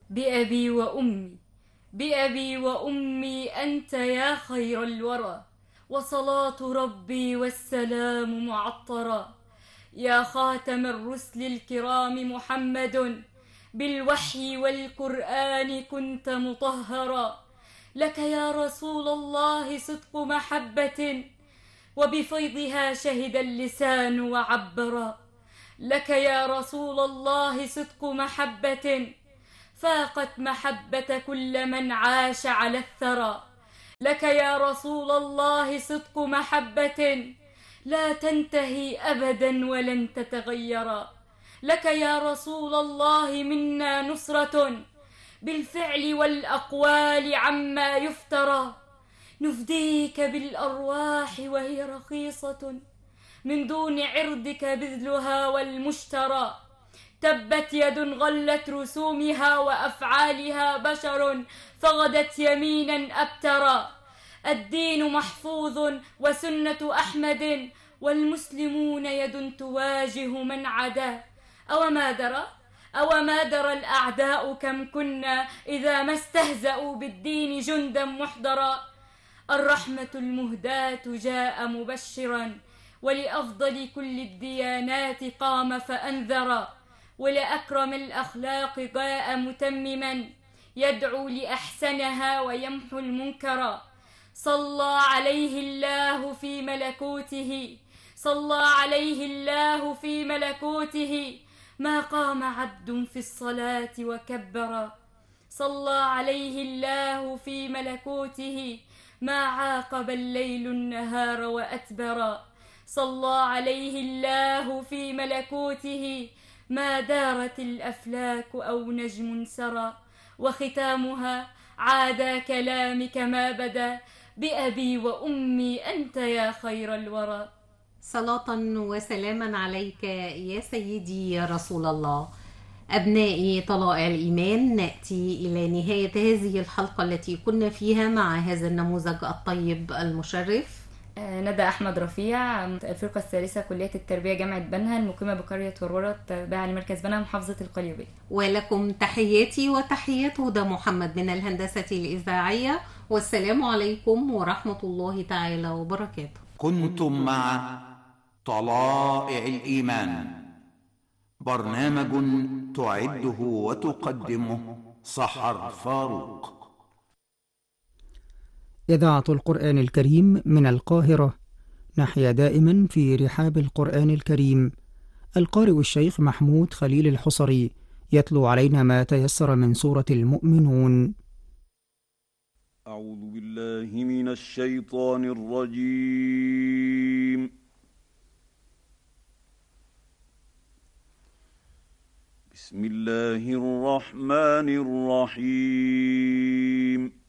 بأبي وأمي، بأبي وأمي أنت يا خير الورى، وصلاة ربي والسلام معطرا. يا خاتم الرسل الكرام محمد، بالوحي والقرآن كنت مطهرا. لك يا رسول الله صدق محبة، وبفيضها شهد اللسان وعبرا. لك يا رسول الله صدق محبة، فاقت محبة كل من عاش على الثرى. لك يا رسول الله صدق محبة لا تنتهي أبدا ولن تتغيرا. لك يا رسول الله منا نصرة، بالفعل والأقوال عما يفترى. نفديك بالأرواح وهي رخيصة، من دون عرضك بذلها والمشترى. تبت يد غلت رسومها وأفعالها بشر، فغدت يمينا أبترا. الدين محفوظ وسنة أحمد، والمسلمون يد تواجه من عدا. أوما درى الأعداء كم كنا إذا ما استهزأوا بالدين جندا محضرا. الرحمة المهداة جاء مبشرا، ولأفضل كل الديانات قام فأنذرا. ولأكرم الأخلاق جاء متمما، يدعو لأحسنها ويمحو المنكرا. صلى عليه الله في ملكوته، صلى عليه الله في ملكوته، ما قام عبد في الصلاة وكبرا. صلى عليه الله في ملكوته، ما عاقب الليل النهار وأتبرا. صلى عليه الله في ملكوته، ما دارت الأفلاك أو نجم سرى. وختامها عاد كلامك ما بدا، بأبي وأمي أنت يا خير الورى. صلاة وسلاما عليك يا سيدي يا رسول الله. أبنائي طلائع الإيمان، نأتي إلى نهاية هذه الحلقة التي كنا فيها مع هذا النموذج الطيب المشرف. ندى أحمد رفيع، الفرقة الثالثة، كلية التربية، جامعة بنها، المقيمة بقرية ورورة، تابعة لمركز بنها، محافظة القليوبية. ولكم تحياتي وتحيات هدى محمد من الهندسة الإذاعية، والسلام عليكم ورحمة الله تعالى وبركاته. كنتم مع طلائع الإيمان، برنامج تعده وتقدمه سحر فاروق. إذاعة القرآن الكريم من القاهرة، نحيا دائما في رحاب القرآن الكريم. القارئ الشيخ محمود خليل الحصري يتلو علينا ما تيسر من سورة المؤمنون. أعوذ بالله من الشيطان الرجيم. بسم الله الرحمن الرحيم.